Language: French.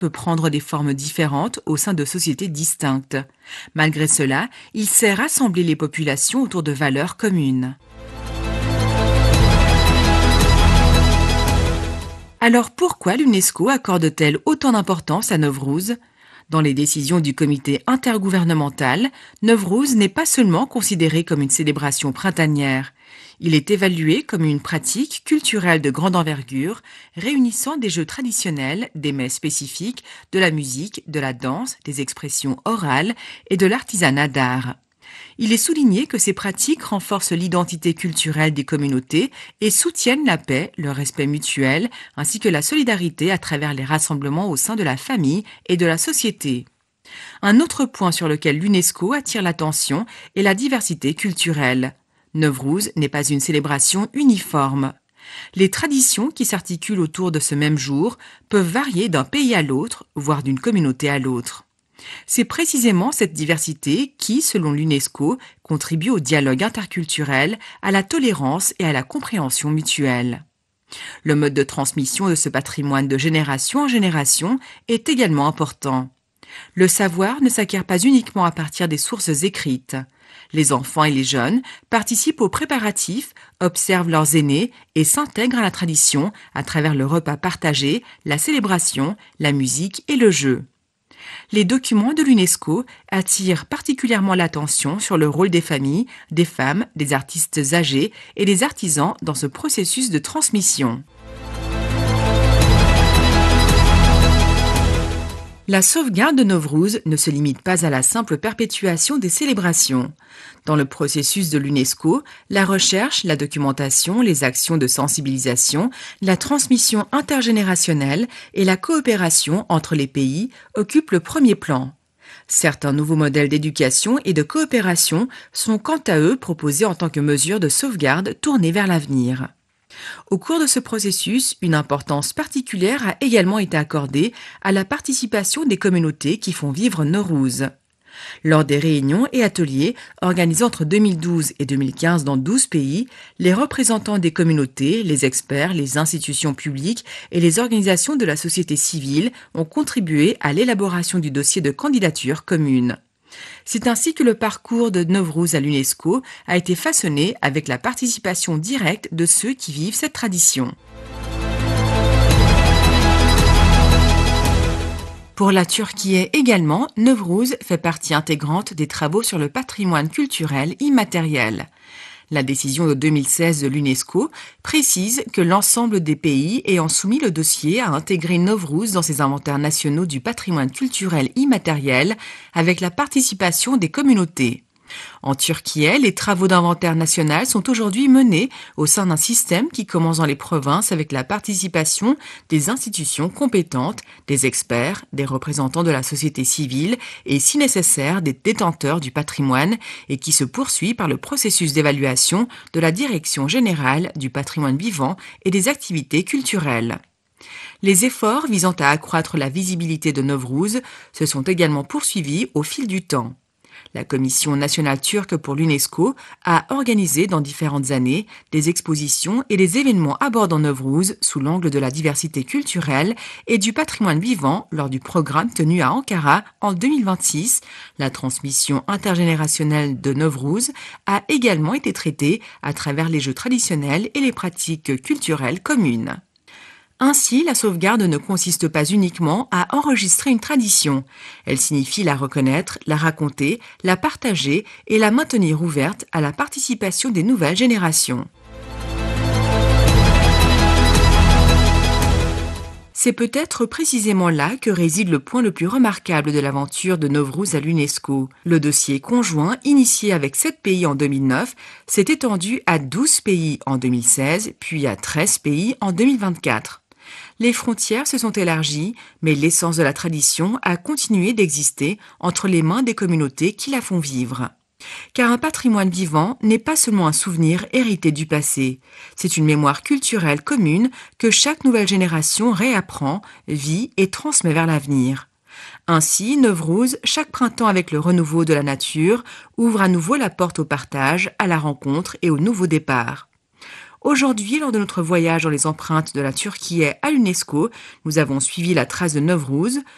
peut prendre des formes différentes au sein de sociétés distinctes. Malgré cela, il sait rassembler les populations autour de valeurs communes. Alors pourquoi l'UNESCO accorde-t-elle autant d'importance à Nowruz? Dans les décisions du comité intergouvernemental, Nowruz n'est pas seulement considéré comme une célébration printanière. Il est évalué comme une pratique culturelle de grande envergure, réunissant des jeux traditionnels, des mets spécifiques, de la musique, de la danse, des expressions orales et de l'artisanat d'art. Il est souligné que ces pratiques renforcent l'identité culturelle des communautés et soutiennent la paix, le respect mutuel, ainsi que la solidarité à travers les rassemblements au sein de la famille et de la société. Un autre point sur lequel l'UNESCO attire l'attention est la diversité culturelle. Nowruz n'est pas une célébration uniforme. Les traditions qui s'articulent autour de ce même jour peuvent varier d'un pays à l'autre, voire d'une communauté à l'autre. C'est précisément cette diversité qui, selon l'UNESCO, contribue au dialogue interculturel, à la tolérance et à la compréhension mutuelle. Le mode de transmission de ce patrimoine de génération en génération est également important. Le savoir ne s'acquiert pas uniquement à partir des sources écrites. Les enfants et les jeunes participent aux préparatifs, observent leurs aînés et s'intègrent à la tradition à travers le repas partagé, la célébration, la musique et le jeu. Les documents de l'UNESCO attirent particulièrement l'attention sur le rôle des familles, des femmes, des artistes âgés et des artisans dans ce processus de transmission. La sauvegarde de Nowruz ne se limite pas à la simple perpétuation des célébrations. Dans le processus de l'UNESCO, la recherche, la documentation, les actions de sensibilisation, la transmission intergénérationnelle et la coopération entre les pays occupent le premier plan. Certains nouveaux modèles d'éducation et de coopération sont quant à eux proposés en tant que mesure de sauvegarde tournée vers l'avenir. Au cours de ce processus, une importance particulière a également été accordée à la participation des communautés qui font vivre Nowruz. Lors des réunions et ateliers organisés entre 2012 et 2015 dans 12 pays, les représentants des communautés, les experts, les institutions publiques et les organisations de la société civile ont contribué à l'élaboration du dossier de candidature commune. C'est ainsi que le parcours de Nowruz à l'UNESCO a été façonné avec la participation directe de ceux qui vivent cette tradition. Pour la Turquie également, Nowruz fait partie intégrante des travaux sur le patrimoine culturel immatériel. La décision de 2016 de l'UNESCO précise que l'ensemble des pays ayant soumis le dossier a intégré Nowruz dans ses inventaires nationaux du patrimoine culturel immatériel avec la participation des communautés. En Turquie, les travaux d'inventaire national sont aujourd'hui menés au sein d'un système qui commence dans les provinces avec la participation des institutions compétentes, des experts, des représentants de la société civile et, si nécessaire, des détenteurs du patrimoine et qui se poursuit par le processus d'évaluation de la Direction générale du patrimoine vivant et des activités culturelles. Les efforts visant à accroître la visibilité de Nowruz se sont également poursuivis au fil du temps. La Commission nationale turque pour l'UNESCO a organisé dans différentes années des expositions et des événements abordant Nowruz sous l'angle de la diversité culturelle et du patrimoine vivant lors du programme tenu à Ankara en 2026. La transmission intergénérationnelle de Nowruz a également été traitée à travers les jeux traditionnels et les pratiques culturelles communes. Ainsi, la sauvegarde ne consiste pas uniquement à enregistrer une tradition. Elle signifie la reconnaître, la raconter, la partager et la maintenir ouverte à la participation des nouvelles générations. C'est peut-être précisément là que réside le point le plus remarquable de l'aventure de Nowruz à l'UNESCO. Le dossier conjoint, initié avec 7 pays en 2009, s'est étendu à 12 pays en 2016, puis à 13 pays en 2024. Les frontières se sont élargies, mais l'essence de la tradition a continué d'exister entre les mains des communautés qui la font vivre. Car un patrimoine vivant n'est pas seulement un souvenir hérité du passé, c'est une mémoire culturelle commune que chaque nouvelle génération réapprend, vit et transmet vers l'avenir. Ainsi, Nowruz, chaque printemps avec le renouveau de la nature, ouvre à nouveau la porte au partage, à la rencontre et au nouveau départ. Aujourd'hui, lors de notre voyage dans les empreintes de la Turquie à l'UNESCO, nous avons suivi la trace de Nowruz,